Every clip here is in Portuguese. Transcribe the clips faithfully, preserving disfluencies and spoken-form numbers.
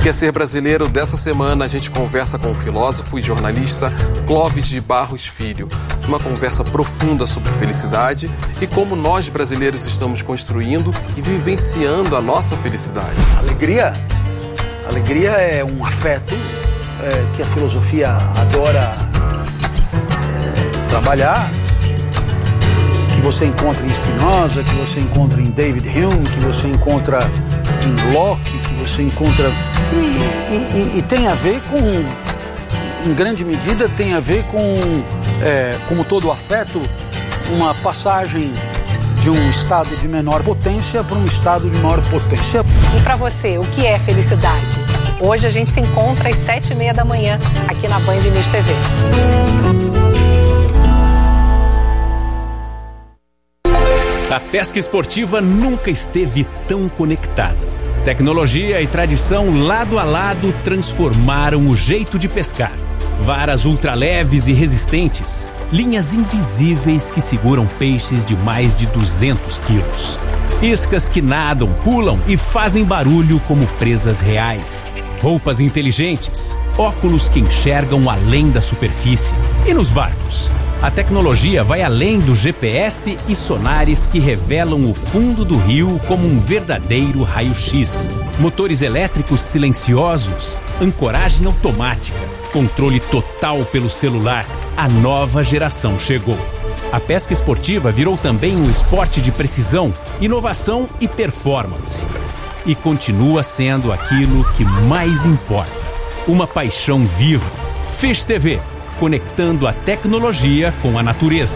Quer Ser Brasileiro dessa semana a gente conversa com o filósofo e jornalista Clóvis de Barros Filho. Uma conversa profunda sobre felicidade e como nós brasileiros estamos construindo e vivenciando a nossa felicidade. Alegria, alegria é um afeto é, que a filosofia adora é, trabalhar, que você encontra em Spinoza, que você encontra em David Hume, que você encontra em Locke, que você encontra... E, e, e tem a ver com, em grande medida, tem a ver com, é, como todo afeto, uma passagem de um estado de menor potência para um estado de maior potência. E para você, o que é felicidade? Hoje a gente se encontra às sete e meia da manhã, aqui na Band News T V. A pesca esportiva nunca esteve tão conectada. Tecnologia e tradição lado a lado transformaram o jeito de pescar. Varas ultraleves e resistentes, linhas invisíveis que seguram peixes de mais de duzentos quilos. Iscas que nadam, pulam e fazem barulho como presas reais. Roupas inteligentes, óculos que enxergam além da superfície. E nos barcos? A tecnologia vai além do G P S e sonares que revelam o fundo do rio como um verdadeiro raio-x. Motores elétricos silenciosos, ancoragem automática, controle total pelo celular. A nova geração chegou. A pesca esportiva virou também um esporte de precisão, inovação e performance. E continua sendo aquilo que mais importa. Uma paixão viva. Fish T V. Conectando a tecnologia com a natureza.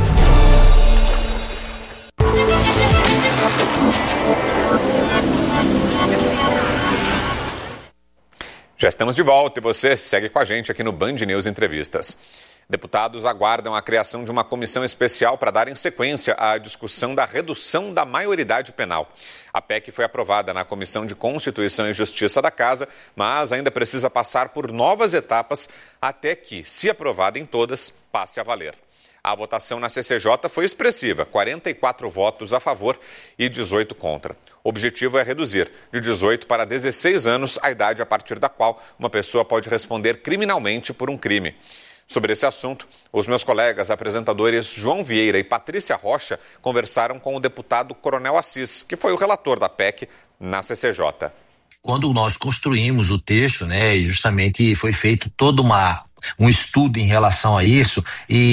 Já estamos de volta e você segue com a gente aqui no Band News Entrevistas. Deputados aguardam a criação de uma comissão especial para darem sequência à discussão da redução da maioridade penal. A P E C foi aprovada na Comissão de Constituição e Justiça da Casa, mas ainda precisa passar por novas etapas até que, se aprovada em todas, passe a valer. A votação na C C J foi expressiva, quarenta e quatro votos a favor e dezoito contra. O objetivo é reduzir de dezoito para dezesseis anos a idade a partir da qual uma pessoa pode responder criminalmente por um crime. Sobre esse assunto, os meus colegas apresentadores João Vieira e Patrícia Rocha conversaram com o deputado Coronel Assis, que foi o relator da P E C na C C J. Quando nós construímos o texto, né, e justamente foi feito todo uma, um estudo em relação a isso,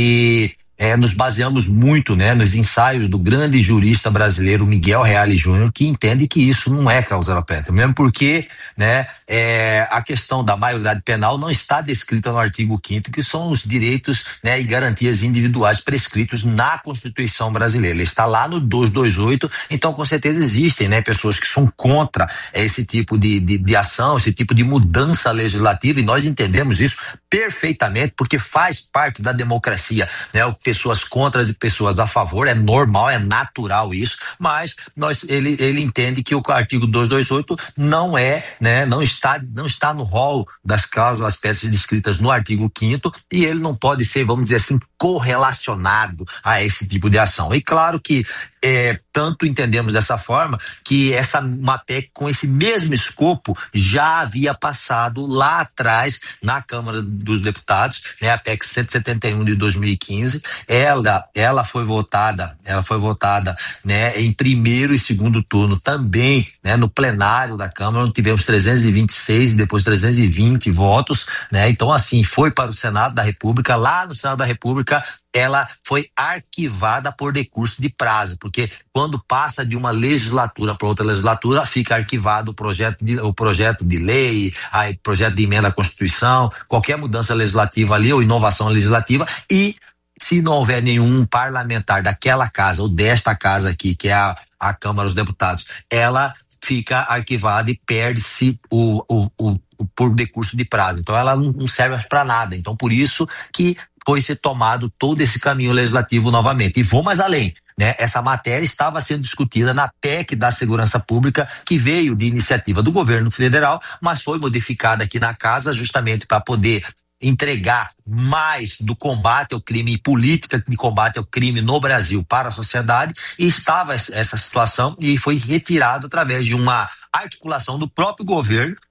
e É, nos baseamos muito, né, nos ensaios do grande jurista brasileiro Miguel Reale Júnior, que entende que isso não é cláusula pétrea, mesmo porque, né, é, a questão da maioridade penal não está descrita no artigo quinto, que são os direitos, né, e garantias individuais prescritos na Constituição brasileira. Ele está lá no duzentos e vinte e oito, então com certeza existem, né, pessoas que são contra esse tipo de, de, de ação, esse tipo de mudança legislativa, e nós entendemos isso perfeitamente, porque faz parte da democracia, né, o pessoas contra e pessoas a favor, é normal, é natural isso, mas nós, ele, ele entende que o artigo duzentos e vinte e oito não é, né, não está, não está no rol das cláusulas pétreas descritas no artigo quinto, e ele não pode ser, vamos dizer assim, correlacionado a esse tipo de ação. E claro que é, tanto entendemos dessa forma que essa uma P E C com esse mesmo escopo já havia passado lá atrás na Câmara dos Deputados, né, a P E C cento e setenta e um de dois mil e quinze. Ela, ela foi votada, ela foi votada, né, em primeiro e segundo turno também, né, no plenário da Câmara, onde tivemos trezentos e vinte e seis e depois trezentos e vinte votos, né, então assim, foi para o Senado da República. Lá no Senado da República ela foi arquivada por decurso de prazo, porque quando passa de uma legislatura para outra legislatura, fica arquivado o projeto de, o projeto de lei, o projeto de emenda à Constituição, qualquer mudança legislativa ali ou inovação legislativa, e se não houver nenhum parlamentar daquela casa ou desta casa aqui, que é a, a Câmara dos Deputados, ela fica arquivada e perde-se o, o, o, o por decurso de prazo. Então ela não, não serve para nada. Então por isso que foi ser tomado todo esse caminho legislativo novamente. E vou mais além, né? Essa matéria estava sendo discutida na P E C da Segurança Pública, que veio de iniciativa do governo federal, mas foi modificada aqui na casa justamente para poder entregar mais do combate ao crime e política de combate ao crime no Brasil para a sociedade, e estava essa situação e foi retirado através de uma articulação do próprio governo,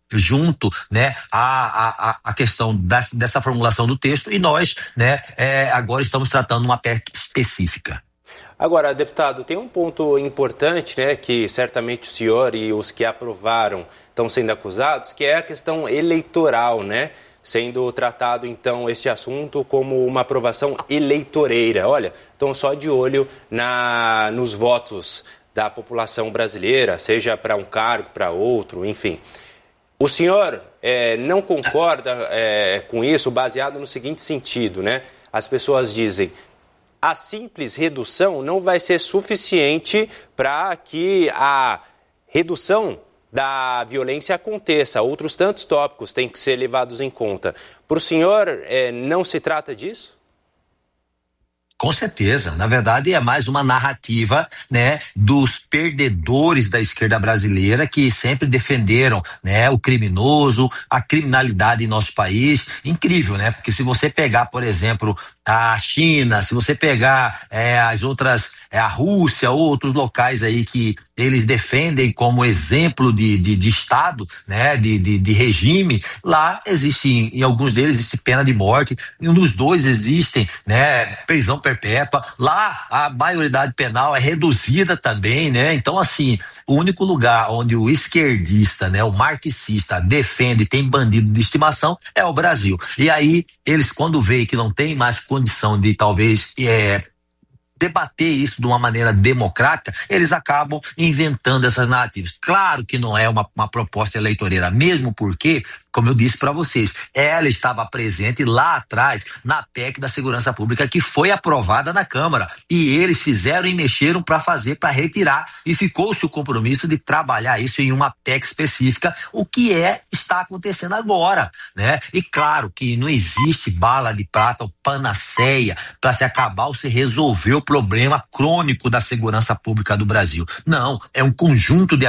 junto, né, a, a, a questão dessa, dessa formulação do texto, e nós, né, é, agora estamos tratando uma P E C específica. Agora, deputado, tem um ponto importante, né, que certamente o senhor e os que aprovaram estão sendo acusados, que é a questão eleitoral, né? Sendo tratado, então, este assunto como uma aprovação eleitoreira. Olha, estão só de olho na, nos votos da população brasileira, seja para um cargo, para outro, enfim. O senhor é, não concorda é, com isso, baseado no seguinte sentido, né? As pessoas dizem: a simples redução não vai ser suficiente para que a redução da violência aconteça. Outros tantos tópicos têm que ser levados em conta. Para o senhor, é, não se trata disso? Com certeza, na verdade é mais uma narrativa, né, dos perdedores da esquerda brasileira, que sempre defenderam, né, o criminoso, a criminalidade em nosso país. Incrível, né? Porque se você pegar, por exemplo, a China, se você pegar é, as outras, é, a Rússia ou outros locais aí que eles defendem como exemplo de, de, de Estado, né, de, de, de regime, lá existe, em alguns deles existe pena de morte, e nos dois existem, né, prisão perpétua. Lá a maioridade penal é reduzida também, né? Então, assim, o único lugar onde o esquerdista, né, o marxista defende, tem bandido de estimação, é o Brasil. E aí eles, quando veem que não tem mais condição de talvez é, debater isso de uma maneira democrática, eles acabam inventando essas narrativas. Claro que não é uma, uma proposta eleitoreira, mesmo porque, como eu disse para vocês, ela estava presente lá atrás na P E C da Segurança Pública, que foi aprovada na Câmara, e eles fizeram e mexeram para fazer, para retirar, e ficou-se o compromisso de trabalhar isso em uma P E C específica, o que é está acontecendo agora, né? E claro que não existe bala de prata ou panaceia para se acabar ou se resolver o problema crônico da segurança pública do Brasil. Não, é um conjunto de